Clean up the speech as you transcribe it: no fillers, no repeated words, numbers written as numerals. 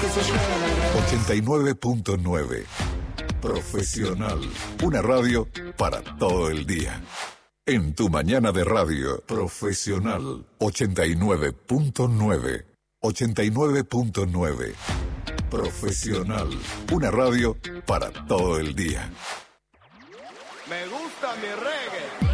89.9. Profesional. Una radio para todo el día. En tu mañana de radio. Profesional. 89.9. 89.9. Profesional. Una radio para todo el día. Me gusta mi reggae.